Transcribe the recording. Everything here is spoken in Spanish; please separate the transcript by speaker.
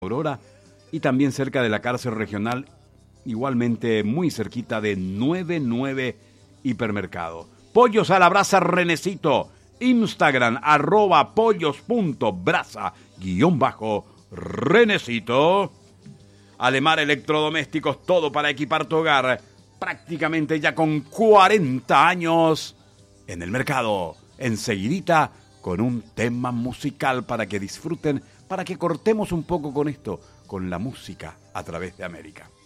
Speaker 1: Aurora y también cerca de la cárcel regional, igualmente muy cerquita de 99 Hipermercado. Pollos a la brasa Renecito, Instagram @pollos.brasa_Renecito. Alemar Electrodomésticos, todo para equipar tu hogar, prácticamente ya con 40 años en el mercado. Enseguidita con un tema musical para que disfruten, para que cortemos un poco con esto, con la música a través de América.